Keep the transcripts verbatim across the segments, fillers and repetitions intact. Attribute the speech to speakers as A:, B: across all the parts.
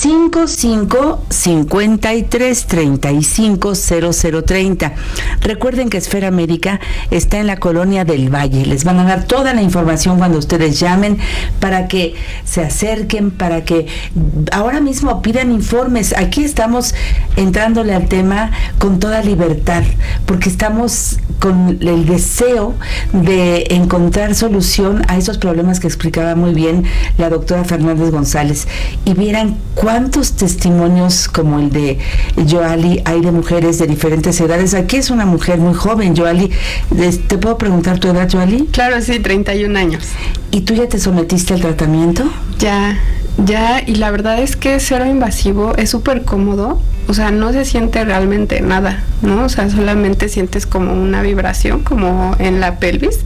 A: cinco cinco cinco tres tres cinco cero cero tres cero. Recuerden que Esfera Médica está en la Colonia del Valle. Les van a dar toda la información cuando ustedes llamen para que se acerquen, para que ahora mismo pidan informes. Aquí estamos entrándole al tema con toda libertad, porque estamos con el deseo de encontrar solución a esos problemas que explicaba muy bien la doctora Fernández González. Y vieran cuántos testimonios como el de Yoali hay de mujeres de diferentes edades. Aquí es una mujer muy joven, Yoali. ¿Te puedo preguntar tu edad, Yoali?
B: Claro, sí, treinta y un años.
A: ¿Y tú ya te sometiste al tratamiento?
B: Ya, ya, y la verdad es que cero invasivo, es súper cómodo. O sea, no se siente realmente nada, ¿no? O sea, solamente sientes como una vibración, como en la pelvis.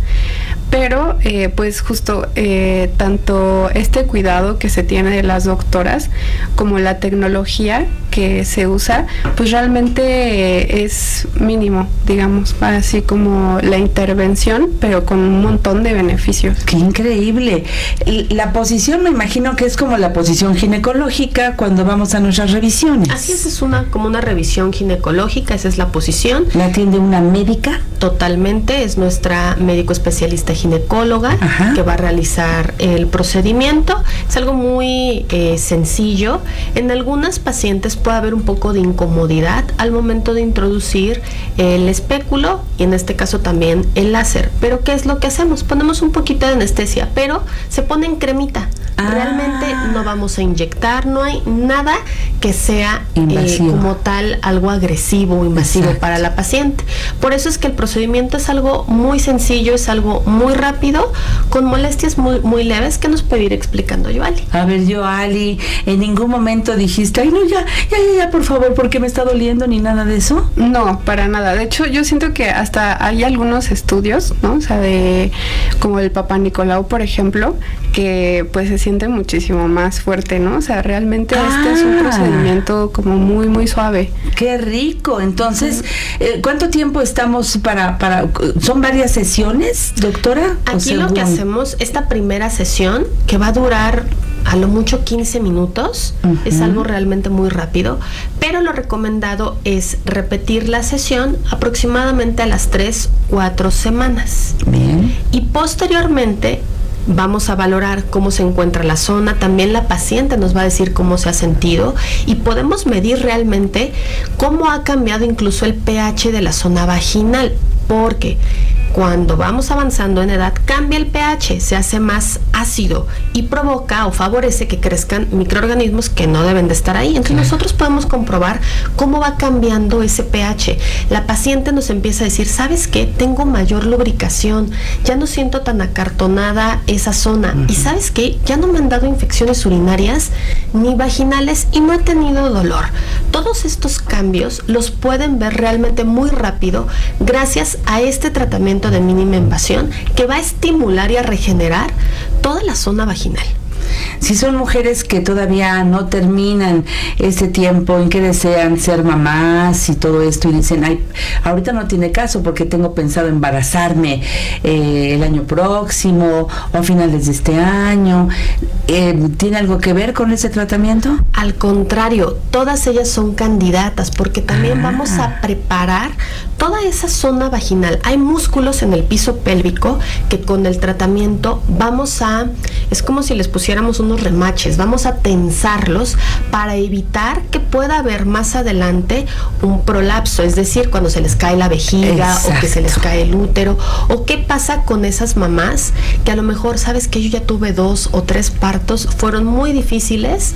B: Pero, eh, pues justo, eh, tanto este cuidado que se tiene de las doctoras como la tecnología que se usa, pues realmente eh, es mínimo, digamos, así como la intervención, pero con un montón de beneficios.
A: ¡Qué increíble! La posición, me imagino que es como la posición ginecológica cuando vamos a nuestras revisiones.
C: Así es, es una como una revisión ginecológica, esa es la posición.
A: ¿La atiende una médica?
C: Totalmente, es nuestra médico especialista ginecóloga. Ajá. Que va a realizar el procedimiento. Es algo muy eh, sencillo. En algunas pacientes puede haber un poco de incomodidad al momento de introducir el espéculo y en este caso también el láser. Pero ¿qué es lo que hacemos? Ponemos un poquito de anestesia, pero se pone en cremita. Ah. Realmente no vamos a inyectar, no hay nada que sea eh, como tal algo agresivo o invasivo. Exacto. Para la paciente. Por eso es que el procedimiento es algo muy sencillo, es algo muy rápido, con molestias muy, muy leves que nos puede ir explicando Yoali.
A: A ver, Yoali, ¿en ningún momento dijiste, ay no, ya, ya, ya, ya, por favor, porque me está doliendo ni nada de eso?
B: No, para nada. De hecho, yo siento que hasta hay algunos estudios, ¿no? O sea, de como el Papa Nicolau, por ejemplo, que pues se siente muchísimo más fuerte, ¿no? O sea, realmente ah. este es un procedimiento como muy, muy suave.
A: ¡Qué rico! Entonces, eh, ¿cuánto tiempo estamos para, para, son varias sesiones, doctora?
C: Aquí lo que hacemos, esta primera sesión, que va a durar a lo mucho quince minutos, uh-huh. es algo realmente muy rápido, pero lo recomendado es repetir la sesión aproximadamente a las tres, cuatro semanas.
A: Bien.
C: Y posteriormente vamos a valorar cómo se encuentra la zona, también la paciente nos va a decir cómo se ha sentido y podemos medir realmente cómo ha cambiado incluso el pH de la zona vaginal, porque cuando vamos avanzando en edad cambia el pH, se hace más ácido y provoca o favorece que crezcan microorganismos que no deben de estar ahí. Entonces nosotros podemos comprobar cómo va cambiando ese pH. La paciente nos empieza a decir, ¿sabes qué? Tengo mayor lubricación, ya no siento tan acartonada esa zona. Uh-huh. Y ¿sabes qué? Ya no me han dado infecciones urinarias ni vaginales y no he tenido dolor. Todos estos cambios los pueden ver realmente muy rápido gracias a este tratamiento de mínima invasión que va a estimular y a regenerar toda la zona vaginal.
A: Si son mujeres que todavía no terminan ese tiempo en que desean ser mamás y todo esto y dicen, ay, ahorita no tiene caso porque tengo pensado embarazarme eh, el año próximo o a finales de este año, eh, ¿tiene algo que ver con ese tratamiento?
C: Al contrario, todas ellas son candidatas porque también ah. vamos a preparar toda esa zona vaginal. Hay músculos en el piso pélvico que con el tratamiento vamos a, es como si les pusiéramos unos remaches, vamos a tensarlos para evitar que pueda haber más adelante un prolapso, es decir, cuando se les cae la vejiga. Exacto. O que se les cae el útero, o qué pasa con esas mamás que a lo mejor, sabes que yo ya tuve dos o tres partos, fueron muy difíciles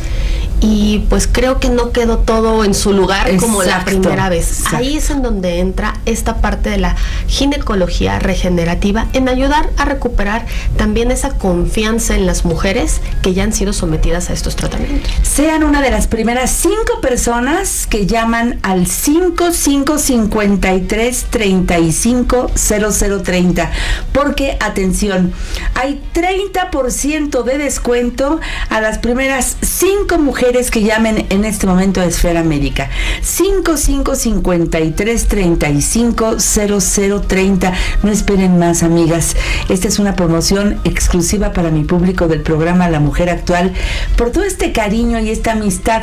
C: y pues creo que no quedó todo en su lugar. Exacto. Como la primera vez. Exacto. Ahí es en donde entra esta parte de la ginecología regenerativa en ayudar a recuperar también esa confianza en las mujeres que ya han sido sometidas a estos tratamientos.
A: Sean una de las primeras cinco personas que llaman al cinco cinco cinco tres tres cinco cero cero tres cero, porque atención, hay treinta por ciento de descuento a las primeras cinco mujeres que llamen en este momento a Esfera Médica. cinco cinco cinco tres tres cinco cero cero tres cero. No esperen más, amigas. Esta es una promoción exclusiva para mi público del programa La Mujer Actual, por todo este cariño y esta amistad